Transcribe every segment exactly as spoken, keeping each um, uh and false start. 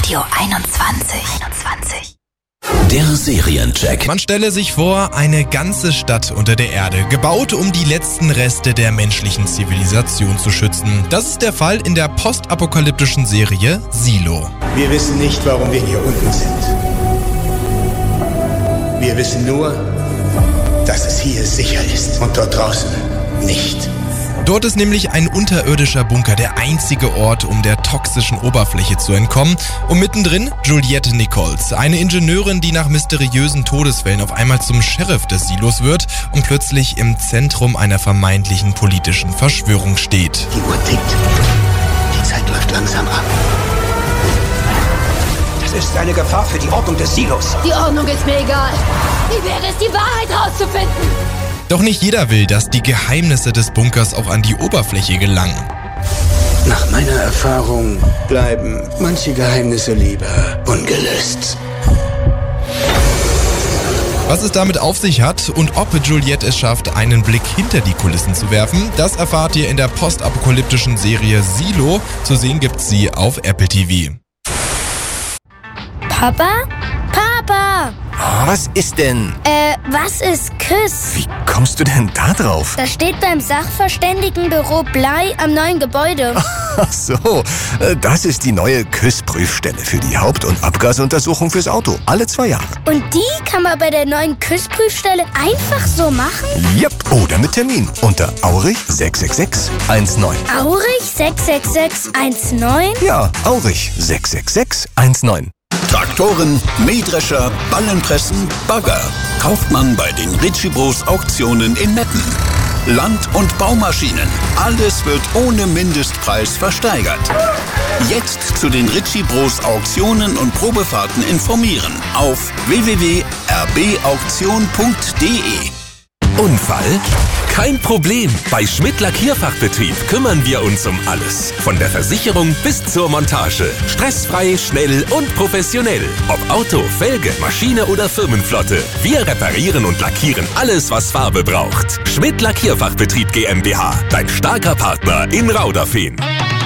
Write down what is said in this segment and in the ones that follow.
Radio einundzwanzig. einundzwanzig. Der Seriencheck. Man stelle sich vor, eine ganze Stadt unter der Erde, gebaut, um die letzten Reste der menschlichen Zivilisation zu schützen. Das ist der Fall in der postapokalyptischen Serie Silo. Wir wissen nicht, warum wir hier unten sind. Wir wissen nur, dass es hier sicher ist und dort draußen nicht. Dort ist nämlich ein unterirdischer Bunker der einzige Ort, um der toxischen Oberfläche zu entkommen. Und mittendrin Juliette Nichols, eine Ingenieurin, die nach mysteriösen Todesfällen auf einmal zum Sheriff des Silos wird und plötzlich im Zentrum einer vermeintlichen politischen Verschwörung steht. Die Uhr tickt. Die Zeit läuft langsam ab. Das ist eine Gefahr für die Ordnung des Silos. Die Ordnung ist mir egal. Wie wäre es, die Wahrheit rauszufinden? Doch nicht jeder will, dass die Geheimnisse des Bunkers auch an die Oberfläche gelangen. Nach meiner Erfahrung bleiben manche Geheimnisse lieber ungelöst. Was es damit auf sich hat und ob Juliette es schafft, einen Blick hinter die Kulissen zu werfen, das erfahrt ihr in der postapokalyptischen Serie Silo. Zu sehen gibt's sie auf Apple T V. Papa? Papa! Oh, was ist denn? Äh, was ist Küss? Wie kommst du denn da drauf? Das steht beim Sachverständigenbüro Blei am neuen Gebäude. Ach so, das ist die neue Küss-Prüfstelle für die Haupt- und Abgasuntersuchung fürs Auto. Alle zwei Jahre. Und die kann man bei der neuen Küss-Prüfstelle einfach so machen? Yep, oder mit Termin unter Aurich sechs sechs sechs eins neun. Aurich sechs sechs sechs eins neun? Ja, Aurich sechs sechs sechs eins neun. Traktoren, Mähdrescher, Ballenpressen, Bagger. Kauft man bei den Ritchie Bros Auktionen in Meppen. Land- und Baumaschinen. Alles wird ohne Mindestpreis versteigert. Jetzt zu den Ritchie Bros Auktionen und Probefahrten informieren auf w w w punkt r b auktion punkt d e. Unfall? Kein Problem. Bei Schmidt Lackierfachbetrieb kümmern wir uns um alles. Von der Versicherung bis zur Montage. Stressfrei, schnell und professionell. Ob Auto, Felge, Maschine oder Firmenflotte. Wir reparieren und lackieren alles, was Farbe braucht. Schmidt Lackierfachbetrieb GmbH. Dein starker Partner in Rauderfehn.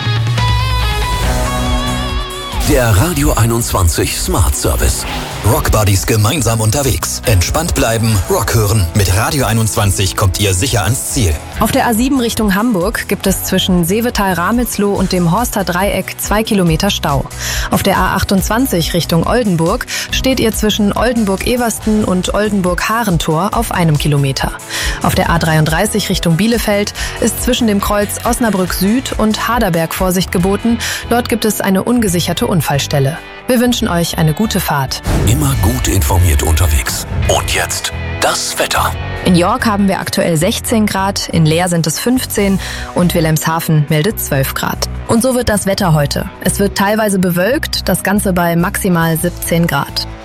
Der Radio einundzwanzig Smart Service. Rock Buddies gemeinsam unterwegs. Entspannt bleiben, Rock hören. Mit Radio einundzwanzig kommt ihr sicher ans Ziel. Auf der A sieben Richtung Hamburg gibt es zwischen Seevetal-Ramelsloh und dem Horster Dreieck zwei Kilometer Stau. Auf der A achtundzwanzig Richtung Oldenburg steht ihr zwischen Oldenburg-Eversten und Oldenburg-Harentor auf einem Kilometer. Auf der A dreiunddreißig Richtung Bielefeld ist zwischen dem Kreuz Osnabrück Süd und Haderberg Vorsicht geboten. Dort gibt es eine ungesicherte Unfallstelle. Wir wünschen euch eine gute Fahrt. Immer gut informiert unterwegs. Und jetzt das Wetter. In York haben wir aktuell sechzehn Grad, in Leer sind es fünfzehn und Wilhelmshaven meldet zwölf Grad. Und so wird das Wetter heute. Es wird teilweise bewölkt, das Ganze bei maximal siebzehn Grad.